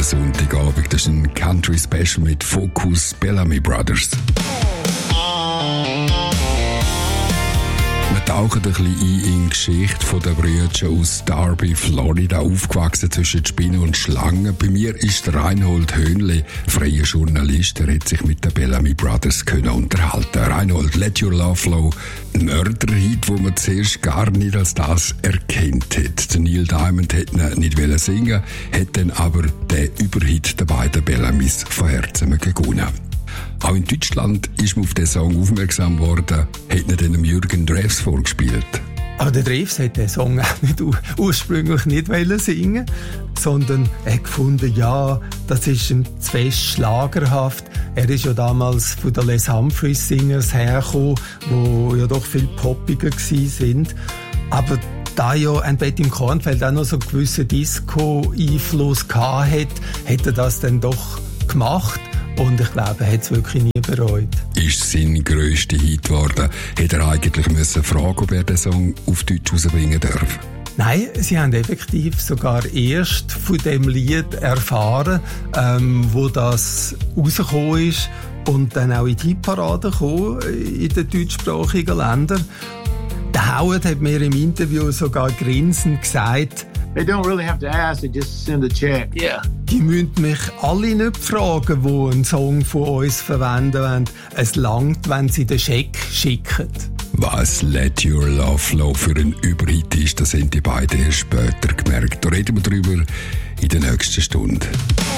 Sonntagabend. Das ist ein Country Special mit Focus Bellamy Brothers. Wir tauchen ein bisschen ein in die Geschichte der Brüder aus Darby, Florida, aufgewachsen zwischen Spinnen und Schlangen. Bei mir ist Reinhold Höhnle, freier Journalist. Er hat sich mit den Bellamy Brothers unterhalten. Reinhold, Let Your Love Flow, ein Mörderhit, wo man zuerst gar nicht als das erkannt hat. Der Neil Diamond hätte ihn nicht singen, hat dann aber den Überhit der beiden Bellamys von Herzen gewonnen. Auch in Deutschland ist man auf den Song aufmerksam worden, hat ihn dem Jürgen Drews vorgespielt. Aber der Drews hat den Song auch nicht ursprünglich nicht singen, sondern er hat gefunden, ja, das ist ihm zu fest schlagerhaft. Er ist ja damals von den Les Humphreys Singers hergekommen, die ja doch viel poppiger waren. Aber da ja ein Bett im Kornfeld auch noch so einen gewissen Disco-Einfluss hatte, hat er das dann doch gemacht. Und ich glaube, er hat es wirklich nie bereut. Ist sein grösster Hit geworden? Hätte er eigentlich fragen, ob er den Song auf Deutsch rausbringen darf? Nein, sie haben effektiv sogar erst von dem Lied erfahren, wo das rausgekommen ist und dann auch in die Hitparade gekommen in den deutschsprachigen Ländern. Der Howard hat mir im Interview sogar grinsend gesagt, they don't really have to ask, they just send a check. Yeah. Die müssen mich alle nicht fragen, die einen Song von uns verwenden wollen. Es langt, wenn sie den Scheck schicken. Was Let Your Love Flow für ein Überhit ist, das haben die beiden erst später gemerkt. Da reden wir drüber in der nächsten Stunde.